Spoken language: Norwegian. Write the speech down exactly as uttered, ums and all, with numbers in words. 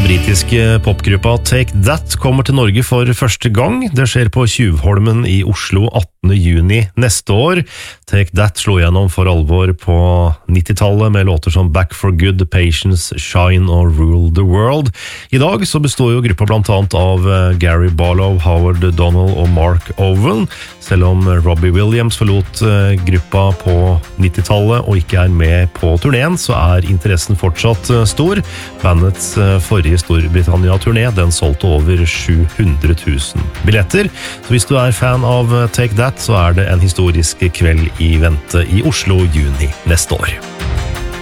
britiske popgruppa Take That kommer til Norge for første gang. Det skjer på Tjuvholmen i Oslo attende juni neste år. Take That slo gjennom for alvor på nittitallet med låter som Back for Good, Patience, Shine og Rule the World. I dag så består jo gruppa blant annet av Gary Barlow, Howard Donald og Mark Owen. Selv om Robbie Williams forlot gruppa på nittitallet og ikke er med på turneen, så er interessen fortsatt stor. Bandets forrige Storbritannia-turné, den solgte over sju hundre tusen billetter. Så hvis du er fan av Take That, så er det en historisk kveld i vente i Oslo juni neste år.